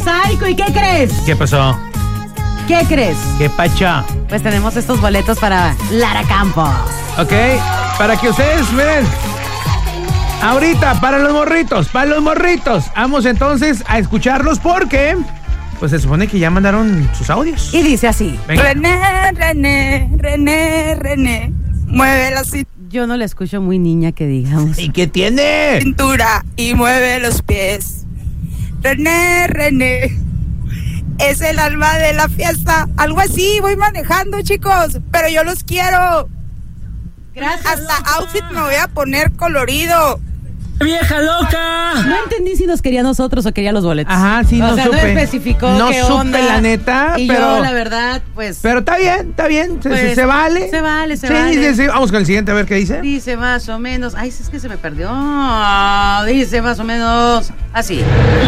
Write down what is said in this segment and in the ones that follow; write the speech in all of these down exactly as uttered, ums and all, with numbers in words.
Mosaico. ¿Y qué crees? ¿Qué pasó? ¿Qué crees? ¿Qué pacha? Pues tenemos estos boletos para Lara Campos. Ok, para que ustedes miren. Ahorita, para los morritos, para los morritos. Vamos entonces a escucharlos porque pues se supone que ya mandaron sus audios. Y dice así. Venga. René, René, René, René, mueve la Yo no la escucho muy niña que digamos. ¿Y qué tiene? cintura y mueve los pies. René, René, es el alma de la fiesta. Algo así, voy manejando, chicos, pero yo los quiero. Gracias. Hasta outfit me voy a poner colorido. ¡Vieja loca! No entendí si nos quería nosotros o quería los boletos. Ajá, sí, o no sea, supe. no especificó No qué supe, onda. la neta, y pero- yo, la verdad, pues... Pero está bien, está bien, se, Pues, se- se vale. se vale, se sí, vale. Sí, sí, vamos con el siguiente a ver qué dice. Dice más o menos... Ay, es que se me perdió. Dice más o menos así.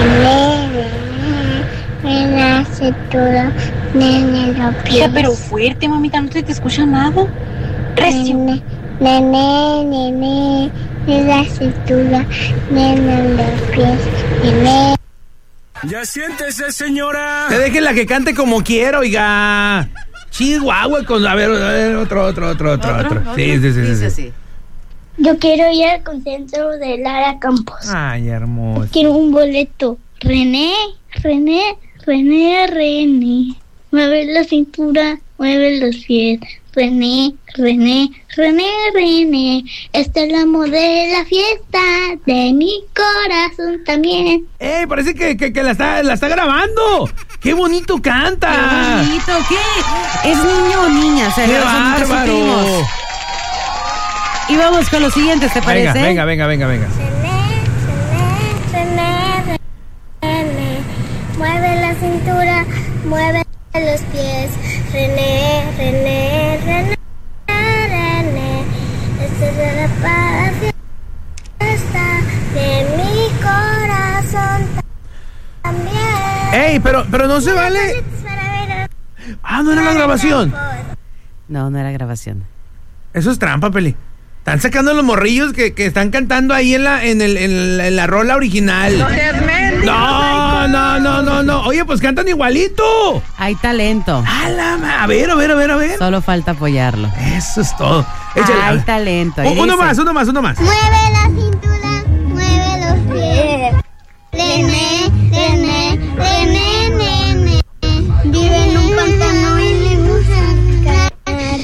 En la cintura, nene, los pies. Hija, pero fuerte, mamita, no se te escucha nada. Recio. Nene, nene, nene, en la cintura, nene, los pies. Nene. ¡Ya siéntese, señora! Que dejen la que cante como quiero, oiga. Chihuahua con... A ver, a ver, otro, otro, otro, otro, otro. Sí, sí, sí, sí, Dice sí. así. Yo quiero ir al concierto de Lara Campos. Ay, hermoso. Quiero un boleto. René, René, René, René. Mueve la cintura, mueve los pies. René, René, René, René. Este es el amo de la fiesta, de mi corazón también. ¡Ey! Parece que, que, que la, está, la está grabando. ¡Qué bonito canta! ¡Qué bonito! ¿Qué? ¿Es niño o niña? O sea, ¡Qué no son- nunca bárbaro! supimos. Y vamos con los siguientes, ¿te parece? Venga, venga, venga, venga, venga. René, René, René, René. Mueve la cintura, mueve los pies. René, René, René, René. Este es la para fiesta de mi corazón también. ¡Ey! Pero, pero no se vale. Ah, no era la grabación. No, no era grabación. Eso es trampa, Peli. Están sacando los morrillos que, que están cantando ahí en la, en, el, en, la, en la rola original. No, no, no, no, no. Oye, pues cantan igualito. Hay talento. A, la ma- a ver, a ver, a ver, a ver. Solo falta apoyarlo. Eso es todo. Échale. Hay talento. ahí U- uno dice. más, uno más, uno más. Mueve la cintura, mueve los pies. René, René, René, René. Vive en un pantano y le gusta cantar.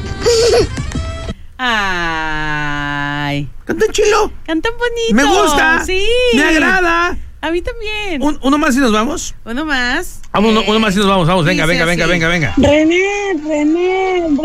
Ay. Cantan chilo. Cantan bonito. Me gusta. Sí. Me agrada. A mí también. Un- uno más y nos vamos. Uno más. Vamos, uno, Eh, uno más y nos vamos. Vamos, venga, dice venga, venga, así. venga, venga. René, René,